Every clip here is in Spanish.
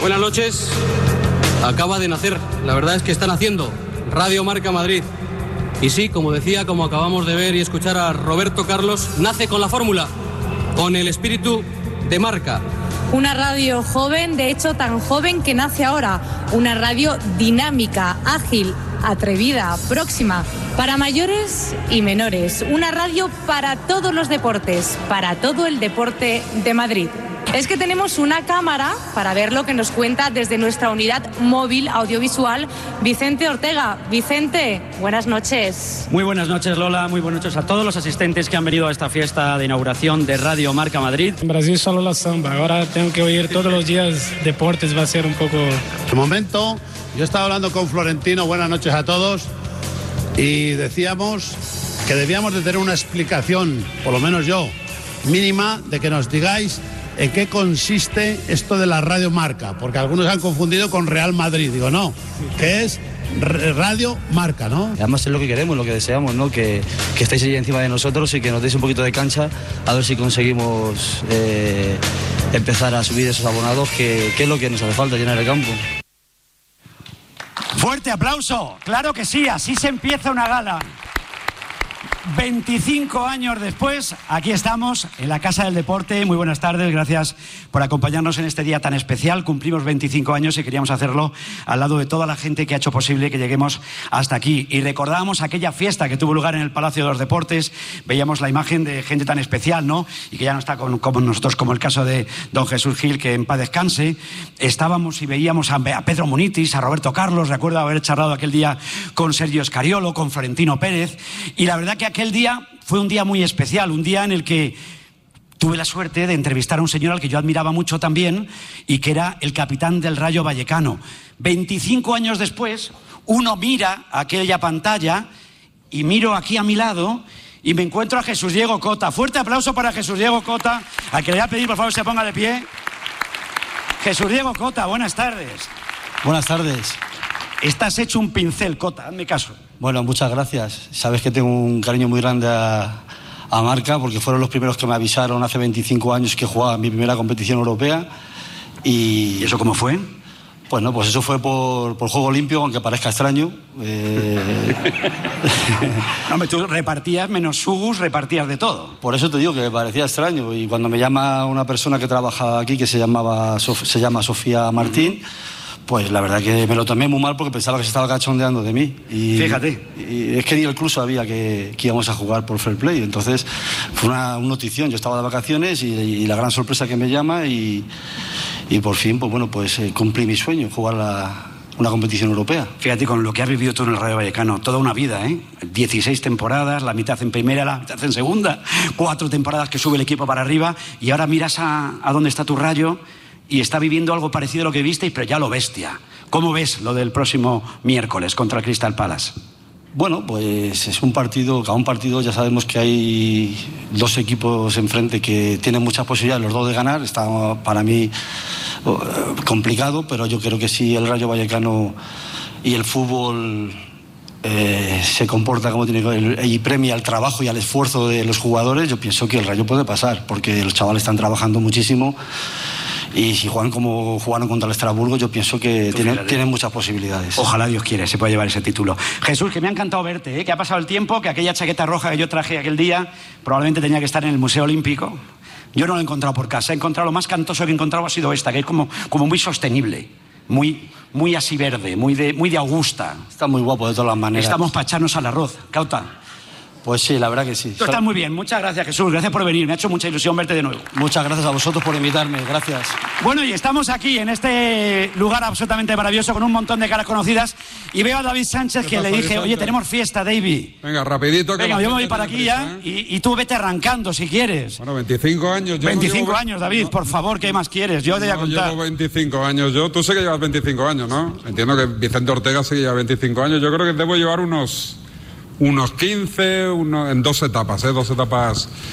Buenas noches. Acaba de nacer, la verdad es que está naciendo Radio Marca Madrid. Y sí, como decía, como acabamos de ver y escuchar a Roberto Carlos, nace con la fórmula, con el espíritu de marca. Una radio joven, de hecho tan joven que nace ahora. Una radio dinámica, ágil, atrevida, próxima, para mayores y menores. Una radio para todos los deportes, para todo el deporte de Madrid. Es que tenemos una cámara para ver lo que nos cuenta desde nuestra unidad móvil audiovisual Vicente Ortega. Vicente, buenas noches. Muy buenas noches, Lola. Muy buenas noches a todos los asistentes que han venido a esta fiesta de inauguración de Radio Marca Madrid. En Brasil solo la samba. Ahora tengo que oír todos los días deportes. Va a ser un poco... De momento, yo estaba hablando con Florentino. Buenas noches a todos. Y decíamos que debíamos de tener una explicación, por lo menos yo, mínima, de que nos digáis en qué consiste esto de la Radio Marca, porque algunos han confundido con Real Madrid. Digo, no, que es Radio Marca, ¿no? Además es lo que queremos, lo que deseamos, ¿no? Que estéis ahí encima de nosotros y que nos deis un poquito de cancha, a ver si conseguimos empezar a subir esos abonados, que es lo que nos hace falta, llenar el campo. Fuerte aplauso, claro que sí, así se empieza una gala. 25 años después, aquí estamos en la Casa del Deporte. Muy buenas tardes, gracias por acompañarnos en este día tan especial. Cumplimos 25 años y queríamos hacerlo al lado de toda la gente que ha hecho posible que lleguemos hasta aquí. Y recordábamos aquella fiesta que tuvo lugar en el Palacio de los Deportes. Veíamos la imagen de gente tan especial, ¿no? Y que ya no está como nosotros, como el caso de don Jesús Gil, que en paz descanse. Estábamos y veíamos a Pedro Munitis, a Roberto Carlos. Recuerdo haber charlado aquel día con Sergio Escariolo, con Florentino Pérez. Y la verdad que aquel día fue un día muy especial, un día en el que tuve la suerte de entrevistar a un señor al que yo admiraba mucho también y que era el capitán del Rayo Vallecano. 25 años después, uno mira aquella pantalla y miro aquí a mi lado y me encuentro a Jesús Diego Cota. Fuerte aplauso para Jesús Diego Cota, al que le voy a pedir por favor se ponga de pie. Jesús Diego Cota, buenas tardes. Buenas tardes. Estás hecho un pincel, Cota, hazme caso. Bueno, muchas gracias. Sabes que tengo un cariño muy grande a Marca, porque fueron los primeros que me avisaron hace 25 años que jugaba mi primera competición europea. ¿Y eso cómo fue? Bueno, pues eso fue por juego limpio, aunque parezca extraño. No, tú repartías menos sugus, repartías de todo. Por eso te digo que me parecía extraño. Y cuando me llama una persona que trabaja aquí, que se llama Sofía Martín, pues la verdad que me lo tomé muy mal porque pensaba que se estaba cachondeando de mí. Y, fíjate. Y es que ni el club sabía que íbamos a jugar por Fair Play. Entonces fue una notición. Yo estaba de vacaciones y la gran sorpresa que me llama y por fin, pues bueno, pues cumplí mi sueño, jugar una competición europea. Fíjate, con lo que has vivido tú en el Rayo Vallecano, toda una vida, ¿eh? 16 temporadas, la mitad en primera, la mitad en segunda, 4 temporadas que sube el equipo para arriba y ahora miras a dónde está tu Rayo y está viviendo algo parecido a lo que visteis, pero ya lo bestia. ¿Cómo ves lo del próximo miércoles contra el Crystal Palace? Bueno, pues es un partido, cada un partido ya sabemos que hay 2 equipos enfrente que tienen muchas posibilidades, los 2 de ganar. Está para mí complicado, pero yo creo que si el Rayo Vallecano y el fútbol se comporta como tiene que y premia el trabajo y al esfuerzo de los jugadores, yo pienso que el Rayo puede pasar, porque los chavales están trabajando muchísimo. Y si juegan como jugaron contra el Estrasburgo, yo pienso que tienen muchas posibilidades. Ojalá Dios quiere, se pueda llevar ese título. Jesús, que me ha encantado verte, ¿eh? Que ha pasado el tiempo, que aquella chaqueta roja que yo traje aquel día probablemente tenía que estar en el Museo Olímpico. Yo no lo he encontrado por casa, he encontrado lo más cantoso que he encontrado ha sido esta, que es como muy sostenible, muy así verde, muy de Augusta. Está muy guapo de todas las maneras. Estamos para echarnos al arroz. Cauta. Pues sí, la verdad que sí. Tú estás muy bien, muchas gracias Jesús, gracias por venir, me ha hecho mucha ilusión verte de nuevo. Muchas gracias a vosotros por invitarme, gracias. Bueno, y estamos aquí en este lugar absolutamente maravilloso con un montón de caras conocidas y veo a David Sánchez que le dije, oye, tenemos fiesta, David. Venga, rapidito. Venga, yo me voy para aquí ya y tú vete arrancando si quieres. Bueno, 25 años. 25 años, David, por favor, ¿qué más quieres? Yo te voy a contar. Yo llevo 25 años, tú sé que llevas 25 años, ¿no? Entiendo que Vicente Ortega sí que lleva 25 años, yo creo que debo llevar unos 15, en 2 etapas, 2 etapas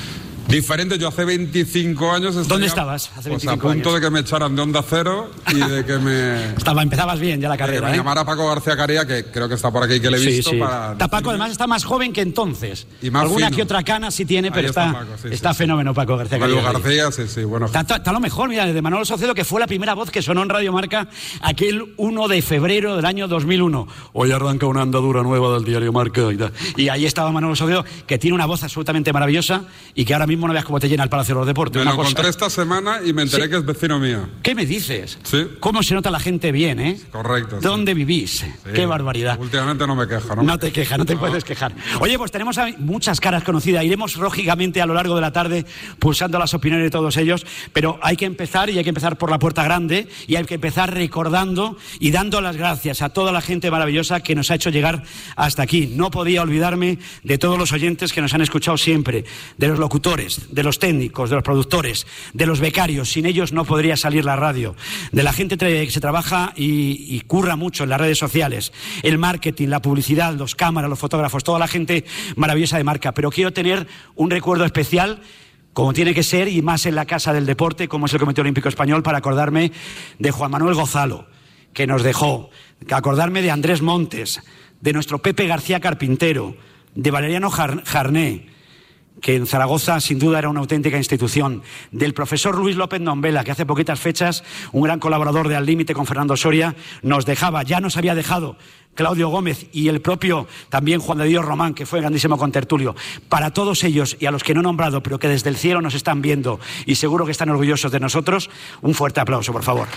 Diferente, yo hace 25 años... ¿Dónde estabas hace 25 años? A punto años? de que me echaran de Onda Cero y de que me... Empezabas bien ya la carrera, que me llamara Paco García Caría, que creo que está por aquí, que le he visto. Sí. Para Paco además está más joven que entonces. Y más Alguna fino. que otra cana sí tiene, pero está Paco, está fenómeno Paco García Caría. Paco García, sí, bueno. Está lo mejor, mira, desde Manolo Socedo, que fue la primera voz que sonó en Radio Marca aquel 1 de febrero del año 2001. Hoy arranca una andadura nueva del diario Marca. Y ahí estaba Manolo Socedo, que tiene una voz absolutamente maravillosa y que ahora mismo no veas cómo te llena el Palacio de los Deportes. Me lo encontré esta semana y me enteré que es vecino mío. ¿Qué me dices? Sí. ¿Cómo se nota la gente bien, eh? Correcto. ¿Dónde vivís? Sí. Qué barbaridad. Últimamente no me quejo. No te quejas, no te puedes quejar. Oye, pues tenemos muchas caras conocidas. Iremos lógicamente a lo largo de la tarde pulsando las opiniones de todos ellos, pero hay que empezar, y hay que empezar por la puerta grande, y hay que empezar recordando y dando las gracias a toda la gente maravillosa que nos ha hecho llegar hasta aquí. No podía olvidarme de todos los oyentes que nos han escuchado siempre, de los locutores, de los técnicos, de los productores, de los becarios. Sin ellos no podría salir la radio. De la gente que se trabaja y curra mucho en las redes sociales, el marketing, la publicidad, los cámaras, los fotógrafos, toda la gente maravillosa de Marca. Pero quiero tener un recuerdo especial, como tiene que ser, y más en la Casa del Deporte, como es el Comité Olímpico Español, para acordarme de Juan Manuel Gozalo, que nos dejó, acordarme de Andrés Montes, de nuestro Pepe García Carpintero, de Valeriano Jarné, que en Zaragoza sin duda era una auténtica institución, del profesor Luis López Nombela, que hace poquitas fechas, un gran colaborador de Al Límite con Fernando Soria, nos dejaba, ya nos había dejado Claudio Gómez, y el propio también Juan de Dios Román, que fue grandísimo contertulio. Para todos ellos y a los que no he nombrado, pero que desde el cielo nos están viendo y seguro que están orgullosos de nosotros, un fuerte aplauso, por favor.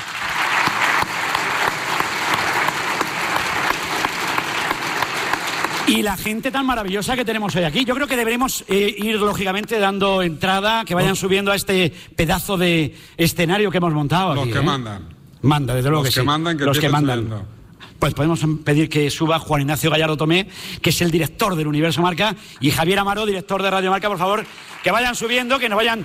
Y la gente tan maravillosa que tenemos hoy aquí. Yo creo que deberemos ir, lógicamente, dando entrada, que vayan subiendo a este pedazo de escenario que hemos montado aquí. Los que mandan. Manda, desde luego que sí. Los que mandan. Pues podemos pedir que suba Juan Ignacio Gallardo Tomé, que es el director del Universo Marca, y Javier Amaro, director de Radio Marca, por favor, que vayan subiendo, que nos vayan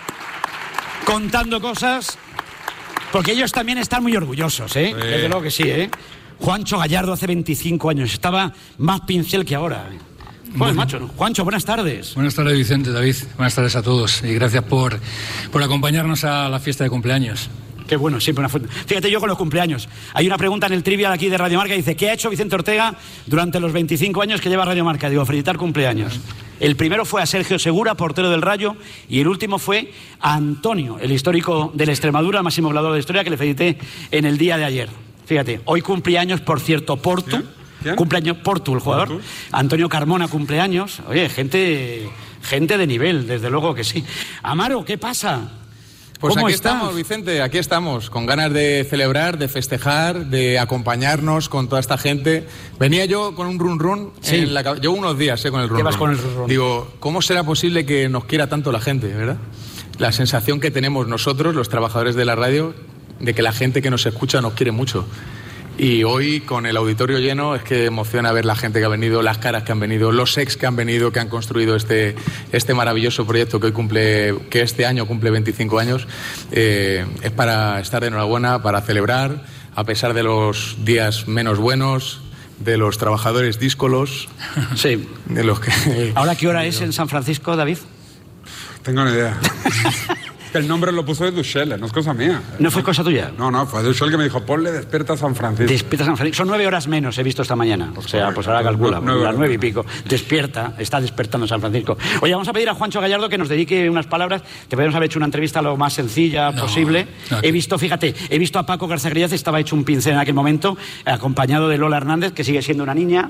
contando cosas, porque ellos también están muy orgullosos, ¿eh? Sí. Desde luego que sí, ¿eh? Juancho Gallardo hace 25 años, estaba más pincel que ahora. Bueno, macho, ¿no? Juancho, buenas tardes. Buenas tardes, Vicente, David. Buenas tardes a todos y gracias por acompañarnos a la fiesta de cumpleaños. Qué bueno, siempre una fuente. Fíjate, yo con los cumpleaños. Hay una pregunta en el trivial aquí de Radio Marca, dice, ¿qué ha hecho Vicente Ortega durante los 25 años que lleva Radio Marca? Digo, felicitar cumpleaños. El primero fue a Sergio Segura, portero del Rayo, y el último fue a Antonio, el histórico de la Extremadura, el máximo goleador de la historia, que le felicité en el día de ayer. Fíjate, hoy cumpleaños, por cierto, Portu. ¿Quién? Cumpleaños Portu, el jugador. ¿Portu? Antonio Carmona, cumpleaños. Oye, gente de nivel, desde luego que sí. Amaro, ¿qué pasa? Pues aquí estamos, Vicente, aquí estamos, con ganas de celebrar, de festejar, de acompañarnos con toda esta gente. Venía yo con un run run, sí. Llevo unos días con el run run. ¿Qué vas con el run run? Digo, ¿cómo será posible que nos quiera tanto la gente, verdad? La sensación que tenemos nosotros, los trabajadores de la radio, de que la gente que nos escucha nos quiere mucho. Y hoy, con el auditorio lleno, es que emociona ver la gente que ha venido, las caras que han venido, los ex que han venido, que han construido este maravilloso proyecto que este año cumple 25 años. Es para estar de enhorabuena, para celebrar, a pesar de los días menos buenos, de los trabajadores díscolos. Sí. De los que... ¿Ahora qué hora es en San Francisco, David? Tengo ni idea. El nombre lo puso de Duchel, no es cosa mía. ¿No fue cosa tuya? No, fue Duchel que me dijo, ponle Despierta San Francisco. Despierta San Francisco. Son 9 horas menos, he visto esta mañana. O sea, pues ahora calcula, las 9 y pico. Despierta, está despertando San Francisco. Oye, vamos a pedir a Juancho Gallardo que nos dedique unas palabras. Te podemos haber hecho una entrevista lo más sencilla posible. No, he visto a Paco García Carías, estaba hecho un pincel en aquel momento, acompañado de Lola Hernández, que sigue siendo una niña.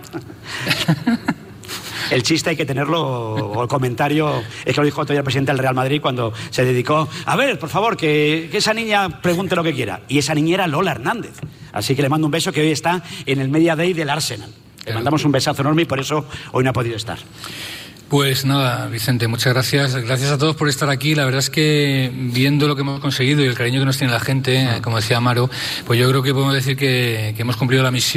El chiste hay que tenerlo, o el comentario, es que lo dijo todavía el presidente del Real Madrid cuando se dedicó, a ver, por favor, que esa niña pregunte lo que quiera. Y esa niña era Lola Hernández. Así que le mando un beso, que hoy está en el Media Day del Arsenal. Le mandamos un besazo enorme y por eso hoy no ha podido estar. Pues nada, Vicente, muchas gracias. Gracias a todos por estar aquí. La verdad es que viendo lo que hemos conseguido y el cariño que nos tiene la gente, como decía Amaro, pues yo creo que podemos decir que hemos cumplido la misión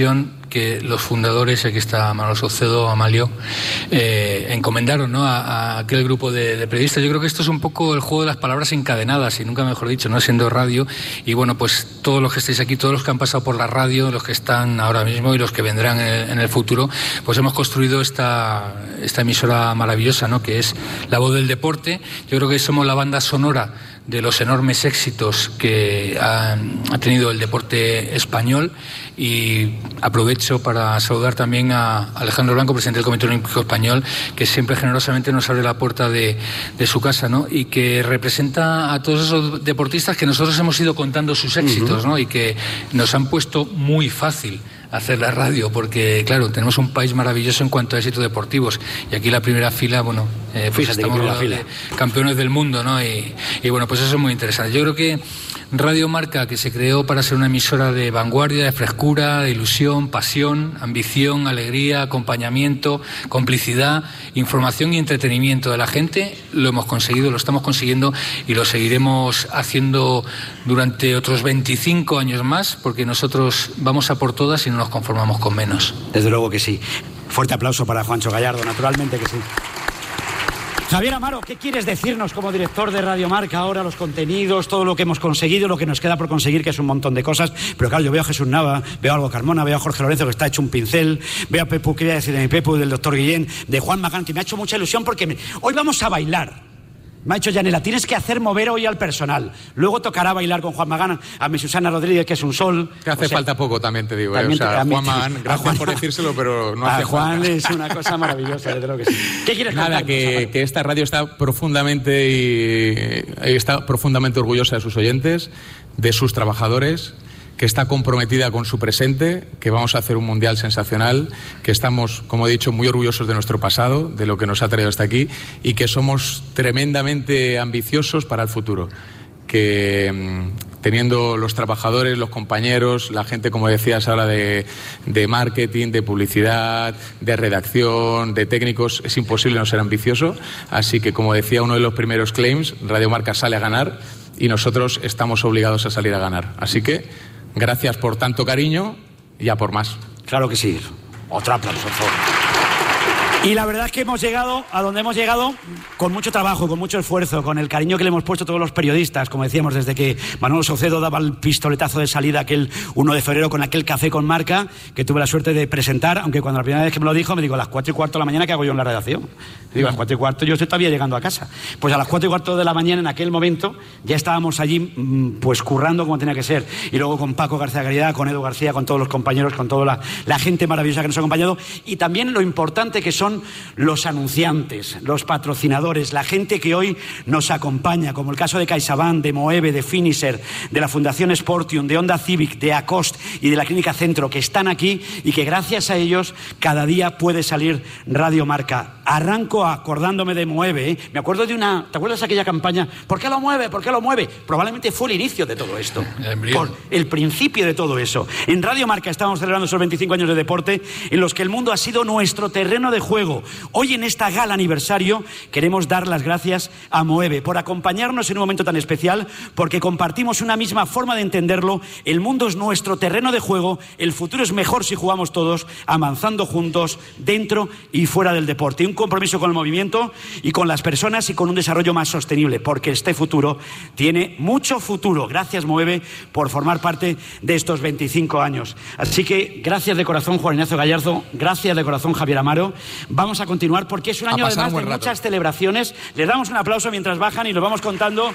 que los fundadores, aquí está Manolo Saucedo, Amalio, encomendaron, ¿no?, a aquel grupo de periodistas. Yo creo que esto es un poco el juego de las palabras encadenadas, y nunca mejor dicho, ¿no?, siendo radio. Y bueno, pues todos los que estáis aquí, todos los que han pasado por la radio, los que están ahora mismo y los que vendrán en el futuro, pues hemos construido esta emisora maravillosa, ¿no?, que es La Voz del Deporte. Yo creo que somos la banda sonora de los enormes éxitos que ha tenido el deporte español, y aprovecho para saludar también a Alejandro Blanco, presidente del Comité Olímpico Español, que siempre generosamente nos abre la puerta de su casa, ¿no?, y que representa a todos esos deportistas que nosotros hemos ido contando sus éxitos, ¿no?, y que nos han puesto muy fácil hacer la radio, porque claro, tenemos un país maravilloso en cuanto a éxitos deportivos, y aquí la primera fila, bueno, pues estamos campeones del mundo, ¿no? Y bueno, pues eso es muy interesante. Yo creo que Radio Marca, que se creó para ser una emisora de vanguardia, de frescura, de ilusión, pasión, ambición, alegría, acompañamiento, complicidad, información y entretenimiento de la gente, lo hemos conseguido, lo estamos consiguiendo y lo seguiremos haciendo durante otros 25 años más, porque nosotros vamos a por todas y no nos conformamos con menos. Desde luego que sí. Fuerte aplauso para Juancho Gallardo, naturalmente que sí. Javier Amaro, ¿qué quieres decirnos como director de Radio Marca ahora? Los contenidos, todo lo que hemos conseguido, lo que nos queda por conseguir, que es un montón de cosas. Pero claro, yo veo a Jesús Nava, veo a Algo Carmona, veo a Jorge Lorenzo, que está hecho un pincel, veo a Pepu, ¿qué voy a decir de mi Pepu, del doctor Guillén, de Juan Magán, que me ha hecho mucha ilusión porque hoy vamos a bailar. Me ha dicho Yanela, tienes que hacer mover hoy al personal. Luego tocará bailar con Juan Magán, a mi Susana Rodríguez, que es un sol. Que hace falta poco, también te digo. Juan Magán, gracias por decírselo, pero no hace Juan falta. Es una cosa maravillosa, desde luego que sí. ¿Qué quieres contar? Nada, que esta radio está profundamente orgullosa de sus oyentes, de sus trabajadores, que está comprometida con su presente, que vamos a hacer un mundial sensacional, que estamos, como he dicho, muy orgullosos de nuestro pasado, de lo que nos ha traído hasta aquí, y que somos tremendamente ambiciosos para el futuro. Que teniendo los trabajadores, los compañeros, la gente, como decías ahora, de marketing, de publicidad, de redacción, de técnicos, es imposible no ser ambicioso. Así que, como decía uno de los primeros claims, Radio Marca sale a ganar y nosotros estamos obligados a salir a ganar. Así que gracias por tanto cariño y a por más. Claro que sí. Otro aplauso, por favor. Y la verdad es que hemos llegado a donde hemos llegado con mucho trabajo, con mucho esfuerzo, con el cariño que le hemos puesto todos los periodistas, como decíamos, desde que Manolo Saucedo daba el pistoletazo de salida aquel 1 de febrero con aquel café con Marca, que tuve la suerte de presentar, aunque cuando la primera vez que me lo dijo, me digo, a las 4:15 de la mañana, ¿qué hago yo en la redacción? Digo, a las 4:15 yo estoy todavía llegando a casa. Pues a las 4:15 de la mañana, en aquel momento, ya estábamos allí, pues currando como tenía que ser. Y luego con Paco García Caridad, con Edu García, con todos los compañeros, con toda la gente maravillosa que nos ha acompañado. Y también lo importante que son los anunciantes, los patrocinadores, la gente que hoy nos acompaña, como el caso de CaixaBank, de Moeve, de Finisher, de la Fundación Sportium, de Honda Civic, de Acost y de la Clínica Centro, que están aquí y que gracias a ellos cada día puede salir Radio Marca. Arranco acordándome de Moeve, ¿eh? Me acuerdo de ¿te acuerdas de aquella campaña? ¿Por qué lo mueve? ¿Por qué lo mueve? Probablemente fue el inicio de todo esto. El principio de todo eso. En Radio Marca estamos celebrando esos 25 años de deporte en los que el mundo ha sido nuestro terreno de juego. Hoy en esta gala aniversario queremos dar las gracias a Moeve por acompañarnos en un momento tan especial, porque compartimos una misma forma de entenderlo. El mundo es nuestro terreno de juego, el futuro es mejor si jugamos todos, avanzando juntos, dentro y fuera del deporte. Un compromiso con el movimiento y con las personas y con un desarrollo más sostenible, porque este futuro tiene mucho futuro. Gracias, Moeve, por formar parte de estos 25 años. Así que gracias de corazón, Juan Ignacio Gallardo, gracias de corazón, Javier Amaro. Vamos a continuar porque es un año además de muchas celebraciones. Les damos un aplauso mientras bajan y lo vamos contando.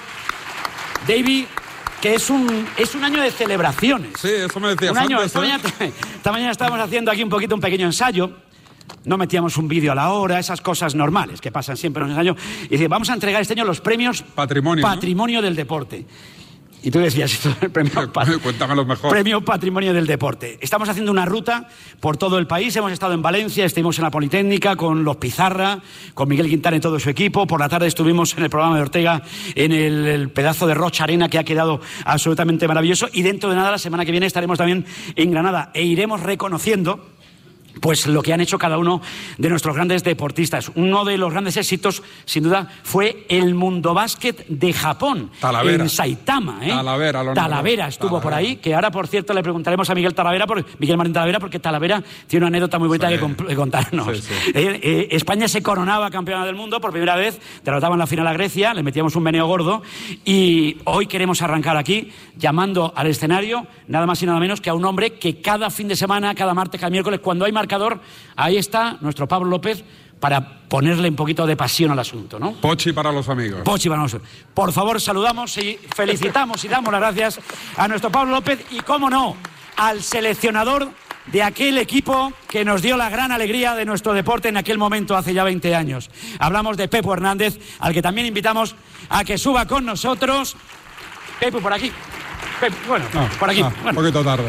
David, que es un año de celebraciones. Sí, eso me decías antes. Esta mañana estábamos haciendo aquí un pequeño ensayo. No metíamos un vídeo a la hora, esas cosas normales que pasan siempre en los ensayos. Y decía, vamos a entregar este año los premios Patrimonio del Deporte. Y tú decías, esto es el Cuéntamelo mejor. Premio Patrimonio del Deporte. Estamos haciendo una ruta por todo el país. Hemos estado en Valencia, estuvimos en la Politécnica con los Pizarra, con Miguel Quintana y todo su equipo. Por la tarde estuvimos en el programa de Ortega, en el pedazo de Rocha Arena, que ha quedado absolutamente maravilloso. Y dentro de nada, la semana que viene estaremos también en Granada e iremos reconociendo, pues lo que han hecho cada uno de nuestros grandes deportistas. Uno de los grandes éxitos, sin duda, fue el Mundo Básquet de Japón, Talavera. en Saitama. Talavera estuvo por ahí, que ahora, por cierto, le preguntaremos a Miguel Martín Talavera, porque Talavera tiene una anécdota muy bonita que contarnos. Sí. España se coronaba campeona del mundo por primera vez, derrotaba en la final a Grecia, le metíamos un meneo gordo, y hoy queremos arrancar aquí llamando al escenario nada más y nada menos que a un hombre que cada fin de semana, cada martes, cada miércoles, cuando hay marcador, ahí está nuestro Pablo López para ponerle un poquito de pasión al asunto, ¿no? Pochi para los amigos. Pochi para nosotros. Por favor, saludamos y felicitamos y damos las gracias a nuestro Pablo López y, cómo no, al seleccionador de aquel equipo que nos dio la gran alegría de nuestro deporte en aquel momento, hace ya 20 años. Hablamos de Pepu Hernández, al que también invitamos a que suba con nosotros. Pepu, por aquí. Pepu, bueno, por aquí. Un poquito tarde.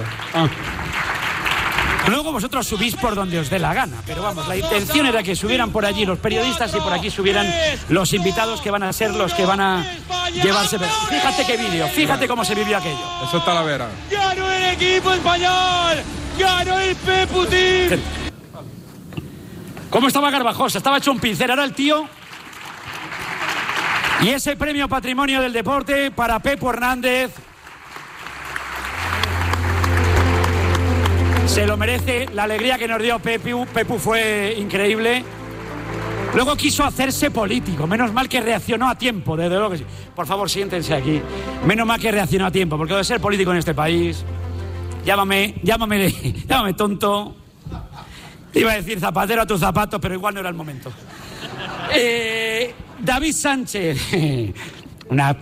Luego vosotros subís por donde os dé la gana, pero vamos, la intención era que subieran por allí los periodistas y por aquí subieran los invitados que van a ser los que van a llevarse. Fíjate qué vídeo, fíjate cómo se vivió aquello. Eso es Talavera. ¡Ganó el equipo español! ¡Ganó el Pepu Team! ¿Cómo estaba Garbajosa? Estaba hecho un pincel, ahora el tío. Y ese premio Patrimonio del Deporte para Pepu Hernández. Se lo merece, la alegría que nos dio Pepu. Pepu fue increíble. Luego quiso hacerse político. Menos mal que reaccionó a tiempo, desde luego que sí. Por favor, siéntense aquí. Menos mal que reaccionó a tiempo, porque de ser político en este país, llámame tonto. Iba a decir zapatero a tus zapatos, pero igual no era el momento. David Sánchez. Una